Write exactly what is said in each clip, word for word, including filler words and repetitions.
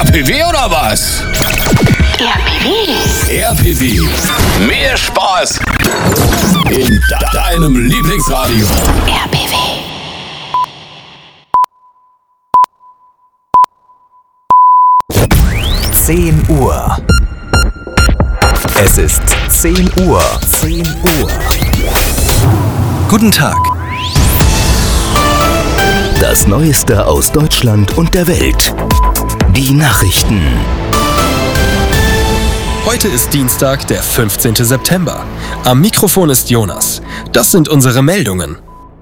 P W oder was? R P W. R P W. Mehr Spaß in deinem Lieblingsradio. R P W. zehn Uhr. Es ist zehn Uhr. zehn Uhr. Guten Tag. Das Neueste aus Deutschland und der Welt. Die Nachrichten. Heute ist Dienstag, der fünfzehnten September. Am Mikrofon ist Jonas. Das sind unsere Meldungen.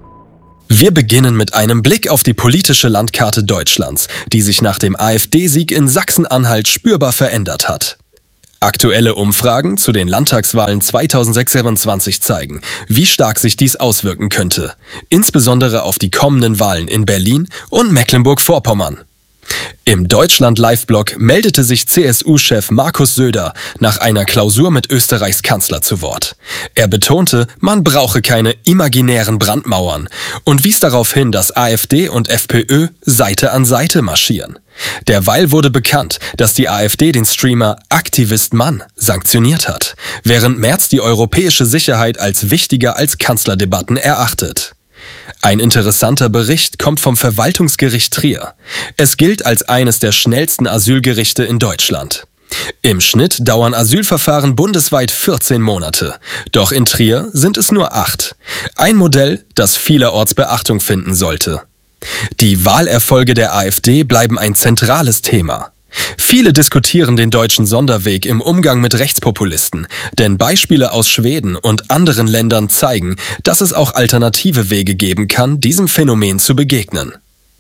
Wir beginnen mit einem Blick auf die politische Landkarte Deutschlands, die sich nach dem AfD-Sieg in Sachsen-Anhalt spürbar verändert hat. Aktuelle Umfragen zu den Landtagswahlen zweitausendsechsundzwanzig zeigen, wie stark sich dies auswirken könnte, insbesondere auf die kommenden Wahlen in Berlin und Mecklenburg-Vorpommern. Im Deutschland-Live-Blog meldete sich C S U-Chef Markus Söder nach einer Klausur mit Österreichs Kanzler zu Wort. Er betonte, man brauche keine imaginären Brandmauern und wies darauf hin, dass AfD und FPÖ Seite an Seite marschieren. Derweil wurde bekannt, dass die AfD den Streamer Aktivist Mann sanktioniert hat, während Merz die europäische Sicherheit als wichtiger als Kanzlerdebatten erachtet. Ein interessanter Bericht kommt vom Verwaltungsgericht Trier. Es gilt als eines der schnellsten Asylgerichte in Deutschland. Im Schnitt dauern Asylverfahren bundesweit vierzehn Monate. Doch in Trier sind es nur acht. Ein Modell, das vielerorts Beachtung finden sollte. Die Wahlerfolge der AfD bleiben ein zentrales Thema. Viele diskutieren den deutschen Sonderweg im Umgang mit Rechtspopulisten, denn Beispiele aus Schweden und anderen Ländern zeigen, dass es auch alternative Wege geben kann, diesem Phänomen zu begegnen.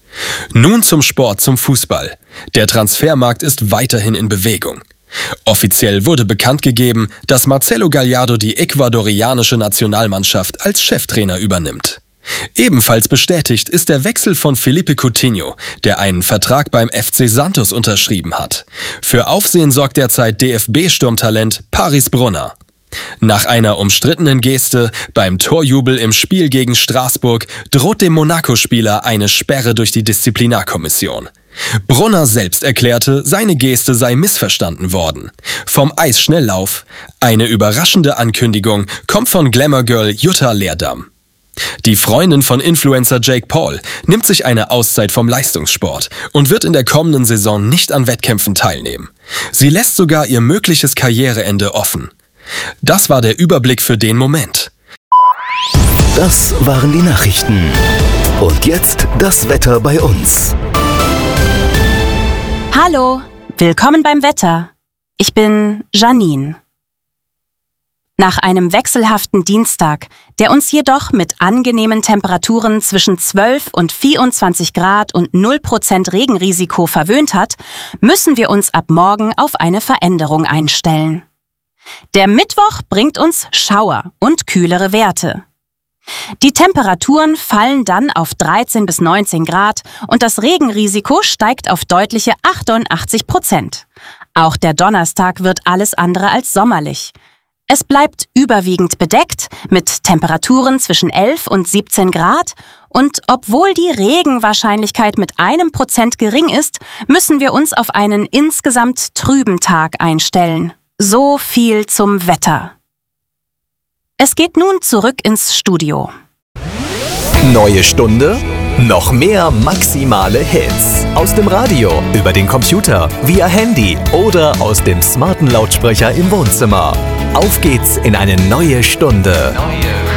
Nun zum Sport, zum Fußball. Der Transfermarkt ist weiterhin in Bewegung. Offiziell wurde bekannt gegeben, dass Marcelo Gallardo die ecuadorianische Nationalmannschaft als Cheftrainer übernimmt. Ebenfalls bestätigt ist der Wechsel von Philippe Coutinho, der einen Vertrag beim F C Santos unterschrieben hat. Für Aufsehen sorgt derzeit D F B-Sturmtalent Paris Brunner. Nach einer umstrittenen Geste beim Torjubel im Spiel gegen Straßburg droht dem Monaco-Spieler eine Sperre durch die Disziplinarkommission. Brunner selbst erklärte, seine Geste sei missverstanden worden. Vom Eisschnelllauf. Eine überraschende Ankündigung kommt von Glamour-Girl Jutta Leerdam. Die Freundin von Influencer Jake Paul nimmt sich eine Auszeit vom Leistungssport und wird in der kommenden Saison nicht an Wettkämpfen teilnehmen. Sie lässt sogar ihr mögliches Karriereende offen. Das war der Überblick für den Moment. Das waren die Nachrichten. Und jetzt das Wetter bei uns. Hallo, willkommen beim Wetter. Ich bin Janine. Nach einem wechselhaften Dienstag, der uns jedoch mit angenehmen Temperaturen zwischen zwölf und vierundzwanzig Grad und null Prozent Regenrisiko verwöhnt hat, müssen wir uns ab morgen auf eine Veränderung einstellen. Der Mittwoch bringt uns Schauer und kühlere Werte. Die Temperaturen fallen dann auf dreizehn bis neunzehn Grad und das Regenrisiko steigt auf deutliche achtundachtzig Prozent. Auch der Donnerstag wird alles andere als sommerlich. Es bleibt überwiegend bedeckt mit Temperaturen zwischen elf und siebzehn Grad und obwohl die Regenwahrscheinlichkeit mit einem Prozent gering ist, müssen wir uns auf einen insgesamt trüben Tag einstellen. So viel zum Wetter. Es geht nun zurück ins Studio. Neue Stunde, noch mehr maximale Hits. Aus dem Radio, über den Computer, via Handy oder aus dem smarten Lautsprecher im Wohnzimmer. Auf geht's in eine neue Stunde. Neue